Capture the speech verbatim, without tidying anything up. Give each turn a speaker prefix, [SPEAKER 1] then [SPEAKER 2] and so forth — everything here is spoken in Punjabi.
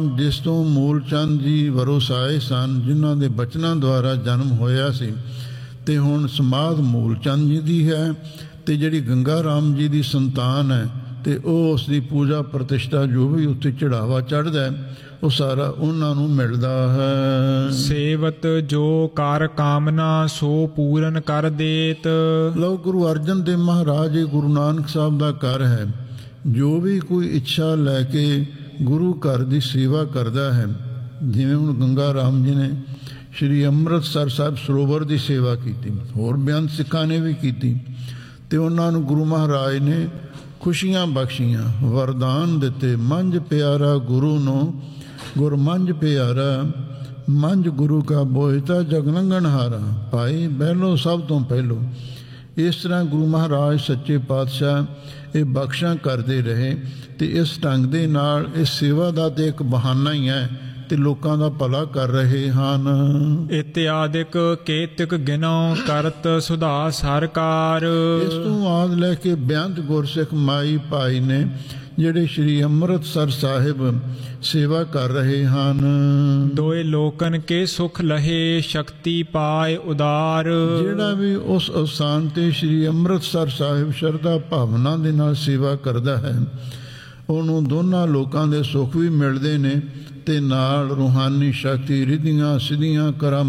[SPEAKER 1] ਜਿਸ ਤੋਂ ਮੂਲ ਚੰਦ ਜੀ ਵਰੋਸਾਏ ਸਨ, ਜਿਨ੍ਹਾਂ ਦੇ ਬਚਨਾਂ ਦੁਆਰਾ ਜਨਮ ਹੋਇਆ ਸੀ, ਤੇ ਹੁਣ ਸਮਾਧ ਮੂਲ ਚੰਦ ਜੀ ਦੀ ਹੈ। ਤੇ ਜਿਹੜੀ ਗੰਗਾ ਰਾਮ ਜੀ ਦੀ ਸੰਤਾਨ ਹੈ, ਤੇ ਉਹ ਉਸ ਦੀ ਪੂਜਾ ਪ੍ਰਤਿਸ਼ਠਾ ਜੋ ਵੀ ਉੱਤੇ ਚੜਾਵਾ ਚੜ੍ਹਦਾ ਹੈ, ਉਹ ਸਾਰਾ ਉਹਨਾਂ ਨੂੰ ਮਿਲਦਾ ਹੈ।
[SPEAKER 2] ਸੇਵਤ ਜੋ ਕਰ ਕਾਮਨਾ ਸੋ ਪੂਰਨ ਕਰ ਦੇਤ।
[SPEAKER 1] ਲਓ, ਗੁਰੂ ਅਰਜਨ ਦੇਵ ਮਹਾਰਾਜ ਇਹ ਗੁਰੂ ਨਾਨਕ ਸਾਹਿਬ ਦਾ ਘਰ ਹੈ। ਜੋ ਵੀ ਕੋਈ ਇੱਛਾ ਲੈ ਕੇ ਗੁਰੂ ਘਰ ਦੀ ਸੇਵਾ ਕਰਦਾ ਹੈ, ਜਿਵੇਂ ਹੁਣ ਗੰਗਾ ਰਾਮ ਜੀ ਨੇ ਸ਼੍ਰੀ ਅੰਮ੍ਰਿਤਸਰ ਸਾਹਿਬ ਸਰੋਵਰ ਦੀ ਸੇਵਾ ਕੀਤੀ, ਹੋਰ ਬੇਅੰਤ ਸਿੱਖਾਂ ਨੇ ਵੀ ਕੀਤੀ, ਤੇ ਉਹਨਾਂ ਨੂੰ ਗੁਰੂ ਮਹਾਰਾਜ ਨੇ ਖੁਸ਼ੀਆਂ ਬਖਸ਼ੀਆਂ, ਵਰਦਾਨ ਦਿੱਤੇ। ਮੰਝ ਪਿਆਰਾ ਗੁਰੂ ਨੂੰ ਗੁਰ ਮੰਝ ਪਿਆਰਾ, ਮੰਝ ਗੁਰੂ ਕਾ ਬੋਹਿਤਾ ਜਗ ਲੰਘਣ ਹਾਰਾ, ਭਾਈ ਪਹਿਲੋ ਸਭ ਤੋਂ ਪਹਿਲੋ। ਇਸ ਤਰ੍ਹਾਂ ਗੁਰੂ ਮਹਾਰਾਜ ਸੱਚੇ ਪਾਤਸ਼ਾਹ ਇਹ ਬਖਸ਼ਾਂ ਕਰਦੇ ਰਹੇ, ਤੇ ਇਸ ਢੰਗ ਦੇ ਨਾਲ ਇਸ ਸੇਵਾ ਦਾ ਤੇ ਇੱਕ ਬਹਾਨਾ ਹੀ ਹੈ, ਤੇ ਲੋਕਾਂ ਦਾ ਭਲਾ ਕਰ ਰਹੇ ਹਨ।
[SPEAKER 2] ਇਤਿਆਦਿਕ ਕੇਤਿਕ ਗਿਨੋ ਕਰਤ ਸੁਧਾ ਸਰਕਾਰ।
[SPEAKER 1] ਇਸ ਤੋਂ ਆਦ ਲੈ ਕੇ ਬੇਅੰਤ ਗੁਰਸਿੱਖ ਮਾਈ ਭਾਈ ਨੇ ਜਿਹੜੇ ਸ਼੍ਰੀ ਅੰਮ੍ਰਿਤਸਰ ਸਾਹਿਬ ਸੇਵਾ ਕਰ ਰਹੇ ਹਨ।
[SPEAKER 2] ਦੋਏ ਲੋਕਨ ਕੇ ਸੁਖ ਲਹੇ ਸ਼ਕਤੀ ਪਾਏ ਉਦਾਰ।
[SPEAKER 1] ਜਿਹੜਾ ਵੀ ਉਸ ਅਸਥਾਨ ਤੇ ਸ਼੍ਰੀ ਅੰਮ੍ਰਿਤਸਰ ਸਾਹਿਬ ਸ਼ਰਧਾ ਭਾਵਨਾ ਦੇ ਨਾਲ ਸੇਵਾ ਕਰਦਾ ਹੈ, ਉਹਨੂੰ ਦੋਨਾਂ ਲੋਕਾਂ ਦੇ ਸੁੱਖ ਵੀ ਮਿਲਦੇ ਨੇ, ਤੇ ਨਾਲ ਰੂਹਾਨੀ ਸ਼ਕਤੀ, ਰਿੱਧੀਆਂ ਸਿੱਧੀਆਂ ਕਰਾਂ